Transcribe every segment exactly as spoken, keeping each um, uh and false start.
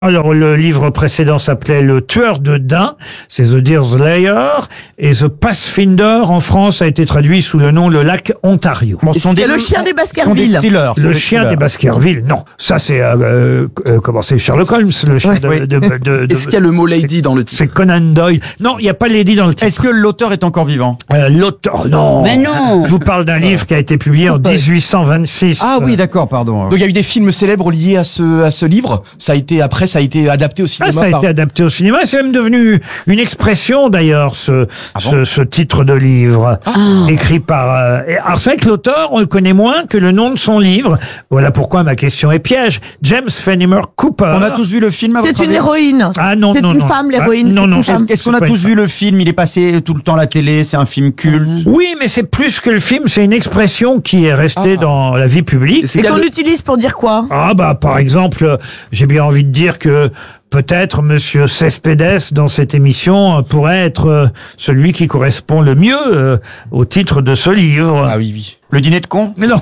Alors, le livre précédent s'appelait Le Tueur de Daims, c'est The Deer Slayer, et The Pathfinder, en France, a été traduit sous le nom Le Lac Ontario. Bon, Il y a le chien des Baskerville. Le chien des Baskerville, non. Ça, c'est, euh, euh, comment c'est, Sherlock Holmes, le chien de, oui. de, de, de, de- Est-ce qu'il y a le mot lady dans le titre? C'est Conan Doyle. Non, il n'y a pas Lady dans le titre. Est-ce que l'auteur est encore vivant? Euh, L'auteur, non. Mais non. Je vous parle d'un livre qui a été publié en dix-huit cent vingt-six. Ah oui, d'accord, pardon. Donc il y a eu des films célèbres liés à ce à ce livre. Ça a été après, ça a été adapté au Ah, cinéma. ça a par- été adapté au cinéma. C'est même devenu une expression, d'ailleurs, ce, ce, ce titre de livre, écrit par... Euh, et- alors, c'est vrai que l'auteur, on le connaît moins que le nom de son livre. Voilà pourquoi ma question est piège. James Fenimore Cooper. On a tous vu le film à C'est votre une avis? héroïne. Ah non, C'est non, une non. femme, Ah, l'héroïne. non, c'est non, une c'est- femme. Est-ce qu'on a pas une tous femme. vu le film? Il est passé tout le temps à la télé, c'est un film culte. Oui, mais c'est plus que le film, c'est une expression qui est restée dans la vie publique. C'est Et qu'il y a qu'on le- utilise pour dire quoi? Ah bah par exemple, j'ai bien envie de dire que peut-être Monsieur Cespedes dans cette émission euh, pourrait être euh, celui qui correspond le mieux euh, au titre de ce livre. Ah oui, oui. Le dîner de con? Mais non.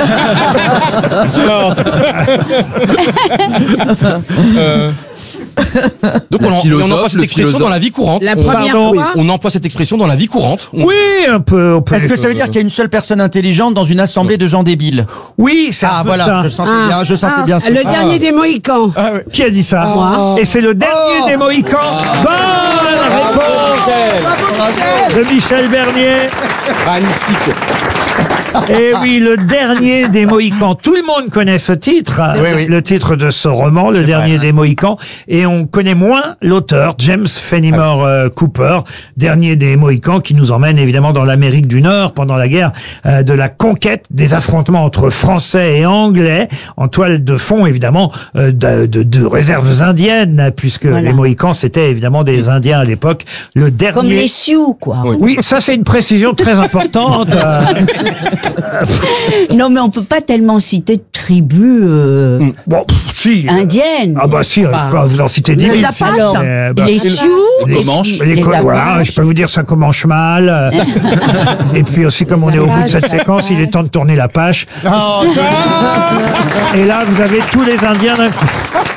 Donc on, en- philosophe, on emploie cette le expression philosophe. dans la vie courante. La on, première Pardon. fois. on emploie cette expression dans la vie courante. On- Oui, un peu. On peut Est-ce que ça veut dire qu'il y a une seule personne intelligente dans une assemblée de gens débiles? Oui, c'est un Ah peu voilà, ça. je sentais Ah. bien, je sentais Ah, bien. le dernier des Mohicans. Ah, ouais. Qui a dit ça Moi. Et c'est le dernier des Mohicans. Bonne réponse de Michel Bernier. Magnifique. Et oui, le dernier des Mohicans. Tout le monde connaît ce titre, Oui, oui. le titre de ce roman, le dernier vrai, des Mohicans, et on connaît moins l'auteur, James Fenimore euh, Cooper, dernier des Mohicans, qui nous emmène évidemment dans l'Amérique du Nord pendant la guerre euh, de la conquête, des affrontements entre Français et Anglais, en toile de fond évidemment euh, de, de, de réserves indiennes, puisque Voilà. les Mohicans c'était évidemment des Indiens à l'époque. Le dernier. Comme les Sioux, quoi. Oui, ça c'est une précision très importante. euh, Non, mais on peut pas tellement citer de tribus euh, Bon, pff, si. euh, indiennes. Ah bah si, Bah, je peux vous en citer dix mille. Apaches. sinon, Alors, mais, bah, les Sioux, les les, Comanches. les les co- voilà, Apaches. je peux vous dire ça commence mal. euh, Et puis aussi, comme on est au bout de cette séquence, il est temps de tourner la page. Oh, Et là, vous avez tous les Indiens d'un coup.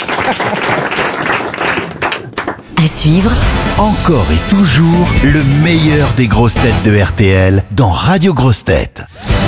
À suivre, Encore et toujours le meilleur des grosses têtes de R T L dans Radio Grosses Têtes.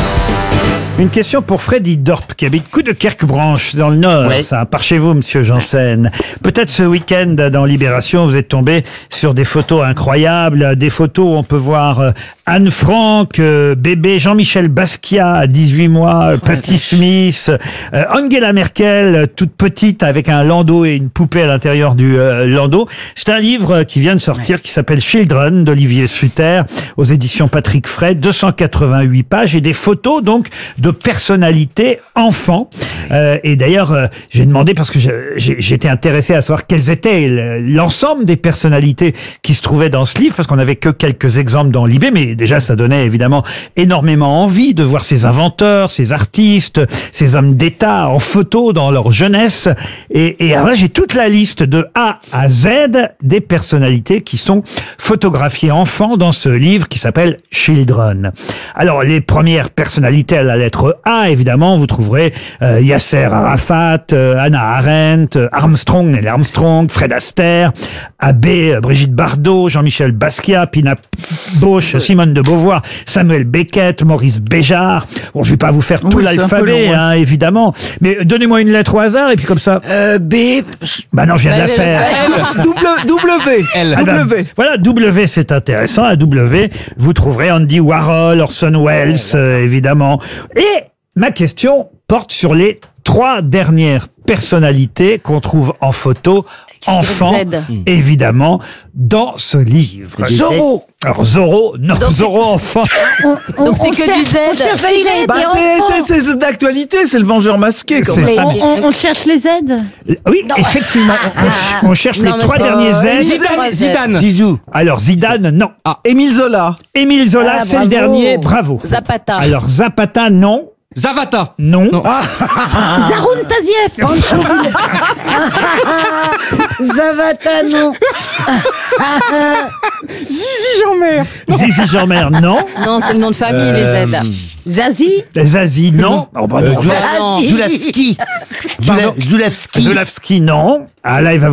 Une question pour Freddy Dorp, qui habite Coup de Kerkbranche, dans le Nord. Ouais. Ça, par chez vous, monsieur Janssen. Peut-être ce week-end, dans Libération, vous êtes tombé sur des photos incroyables. Des photos où on peut voir euh, Anne Frank, euh, bébé Jean-Michel Basquiat, à dix-huit mois, euh, Patti Smith, euh, Angela Merkel, euh, toute petite, avec un landau et une poupée à l'intérieur du euh, landau. C'est un livre qui vient de sortir, qui s'appelle Children, d'Olivier Suter, aux éditions Patrick Fray, deux cent quatre-vingt-huit pages, et des photos, donc, de personnalités enfants. Euh, et d'ailleurs, euh, j'ai demandé, parce que je- j'ai- j'étais intéressé à savoir quelles étaient le- l'ensemble des personnalités qui se trouvaient dans ce livre, parce qu'on n'avait que quelques exemples dans l'I B, mais déjà, ça donnait évidemment énormément envie de voir ces inventeurs, ces artistes, ces hommes d'État en photo dans leur jeunesse. Et, et alors là, j'ai toute la liste de A à Z des personnalités qui sont photographiées enfants dans ce livre qui s'appelle Children. Alors, les premières personnalités à la lettre A, évidemment, vous trouverez euh, Yasser Arafat, euh, Hannah Arendt, euh, Armstrong, Neil Armstrong, Fred Astaire, Abbé, euh, Brigitte Bardot, Jean-Michel Basquiat, Pina Bausch, Simone de Beauvoir, Samuel Beckett, Maurice Béjart. Bon, je vais pas vous faire tout Oui, c'est un peu l'alphabet, long, ouais. hein, évidemment, mais donnez-moi une lettre au hasard et puis comme ça. Euh, B. Bah non, je viens de la faire. W. W. Elle. Ah ben, W. voilà, W, c'est intéressant. À W, vous trouverez Andy Warhol, Orson Welles, euh, évidemment. Et ma question porte sur les trois dernières personnalités qu'on trouve en photo, enfants, évidemment, dans ce livre. Zorro. Alors, Zorro, non, Zorro, enfant. Donc c'est que du Z. Bah, c'est- c'est c'est d'actualité, c'est le Vengeur masqué. Quand C'est même. ça. On, on- on cherche les Z. Oui, effectivement, on, on cherche Non, les mais trois ça- derniers Z. Zidane. Zidane. Zizou. Alors, Zidane, non. Émile Zola. Émile Zola, Ah, c'est le bravo. dernier, bravo. Zapata. Alors, Zapata, non. Zavata. Non. Non. Zaroun Tazieff. Zavata, non. Zizi Jean-Mer. Zizi Jean-Mer, non. Non, c'est le nom de famille, les Z. Zazie. Zazie, non. Oh, bah, non. Zulawski. Zulawski. Zulawski, non. Ah là, il va